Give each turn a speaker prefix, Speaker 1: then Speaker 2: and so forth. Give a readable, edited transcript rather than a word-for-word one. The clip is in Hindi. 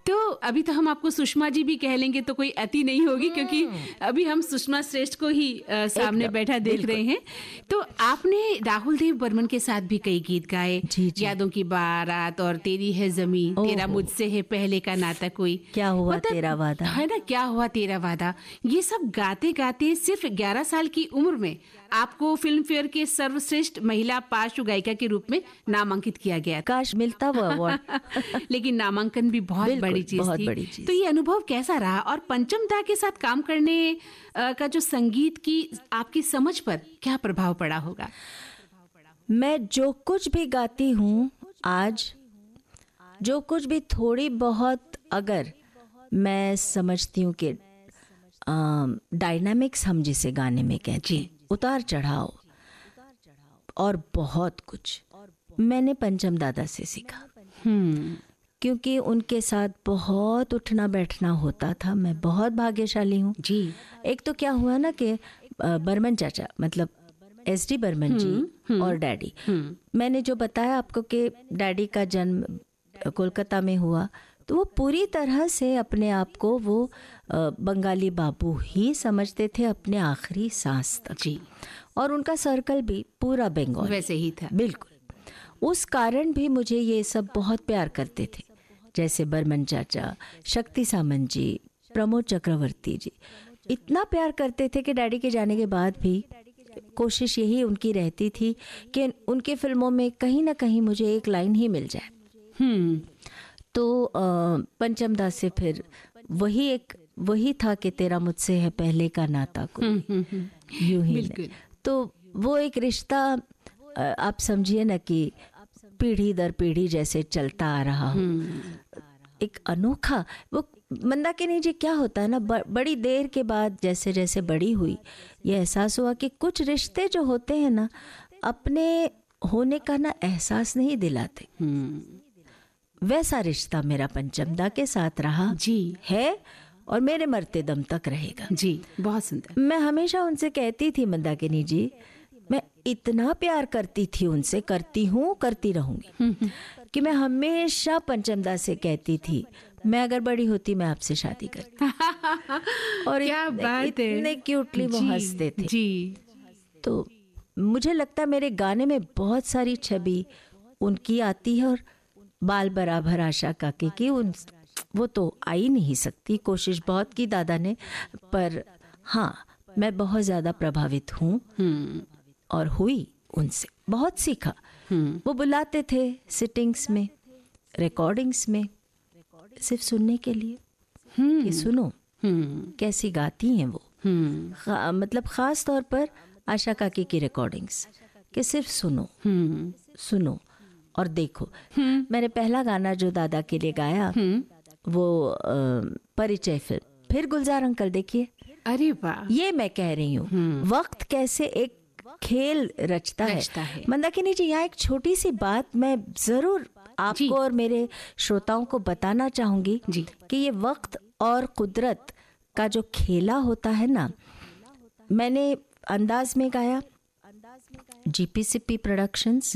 Speaker 1: तो अभी तो हम आपको सुषमा जी भी कह लेंगे तो कोई अति नहीं होगी, क्योंकि अभी हम सुषमा श्रेष्ठ को ही सामने बैठा देख रहे हैं। तो आपने राहुल देव बर्मन के साथ भी कई गीत गाए, यादों की बारात और तेरी है जमीन, तेरा मुझसे है पहले का नाता कोई,
Speaker 2: क्या हुआ तेरा वादा,
Speaker 1: है ना, क्या हुआ तेरा वादा। ये सब गाते गाते सिर्फ 11 साल की उम्र में आपको फिल्म फेयर के सर्वश्रेष्ठ महिला पार्श्व गायिका के रूप में नामांकित किया गया।
Speaker 2: काश मिलता वो अवार्ड
Speaker 1: लेकिन नामांकन भी बहुत बड़ी चीज थी। तो ये अनुभव कैसा रहा, और पंचम दा के साथ काम करने का जो संगीत की आपकी समझ पर क्या प्रभाव पड़ा होगा?
Speaker 2: मैं जो कुछ भी गाती हूँ आज, जो कुछ भी थोड़ी बहुत अगर मैं समझती हूँ कि डायनामिक्स हम जिसे गाने में कहते हैं, उतार चढ़ाव और बहुत कुछ मैंने पंचम दादा से सीखा। क्योंकि उनके साथ बहुत उठना बैठना होता था। मैं बहुत भाग्यशाली हूँ जी। एक तो क्या हुआ ना कि बर्मन चाचा मतलब एसडी बर्मन जी और डैडी, मैंने जो बताया आपको कि डैडी का जन्म कोलकाता में हुआ, तो वो पूरी तरह से अपने आप को वो बंगाली बाबू ही समझते थे अपने आखिरी सांस तक जी। और उनका सर्कल भी पूरा बंगाल
Speaker 1: वैसे ही था।
Speaker 2: बिल्कुल। उस कारण भी मुझे ये सब बहुत प्यार करते थे, जैसे बर्मन चाचा, शक्ति सामंत जी, प्रमोद चक्रवर्ती जी, इतना प्यार करते थे कि डैडी के जाने के बाद भी कोशिश यही उनकी रहती थी कि उनके फिल्मों में कहीं ना कहीं मुझे एक लाइन ही मिल जाए। तो पंचम दास से फिर वही था कि तेरा मुझसे है पहले का नाता को यूं ही। तो वो एक रिश्ता आप समझिए ना कि पीढ़ी दर पीढ़ी जैसे चलता आ रहा हो, एक अनोखा। वो मंदाकिनी जी क्या होता है ना, बड़ी देर के बाद जैसे जैसे बड़ी हुई ये एहसास हुआ कि कुछ रिश्ते जो होते हैं ना अपने होने का ना एहसास नहीं दिलाते। वैसा रिश्ता मेरा पंचम दा के साथ रहा जी है और मेरे मरते दम तक रहेगा
Speaker 1: जी। बहुत सुंदर।
Speaker 2: मैं हमेशा उनसे कहती थी, मंदाकिनी जी मैं इतना प्यार करती थी उनसे, करती हूँ, करती रहूंगी, कि मैं हमेशा पंचम दा से कहती थी मैं अगर बड़ी होती मैं आपसे शादी करती। और
Speaker 1: क्या बात है,
Speaker 2: इतने क्यूटली वो हंसते थे
Speaker 1: जी।
Speaker 2: तो मुझे लगता है मेरे गाने में बहुत सारी छवि उनकी आती है, और बाल बराबर आशा काके की वो तो आ ही नहीं सकती। कोशिश बहुत की दादा ने, पर हाँ मैं बहुत ज़्यादा प्रभावित हूँ और हुई उनसे, बहुत सीखा। वो बुलाते थे सिटिंग्स में, रिकॉर्डिंग्स में, सिर्फ सुनने के लिए कि सुनो कैसी गाती हैं वो। मतलब ख़ास तौर पर आशा काकी की रिकॉर्डिंग्स, कि सिर्फ सुनो और देखो। मैंने पहला गाना जो दादा के लिए गाया वो परिचय फिल्म, फिर गुलजार अंकल देखिए।
Speaker 1: अरे वाह।
Speaker 2: ये मैं कह रही हूँ वक्त कैसे एक खेल रचता है। मंदाकिनी जी यहाँ एक छोटी सी बात मैं जरूर आपको और मेरे श्रोताओं को बताना चाहूंगी कि ये वक्त और कुदरत का जो खेला होता है ना, मैंने अंदाज में गाया, जीपीसीपी प्रोडक्शंस